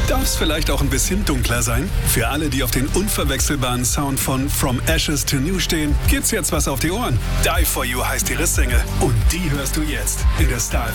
Darf es vielleicht auch ein bisschen dunkler sein? Für alle, die auf den unverwechselbaren Sound von From Ashes to New stehen, gibt's jetzt was auf die Ohren. Die For You heißt ihre Single und die hörst du jetzt in der Style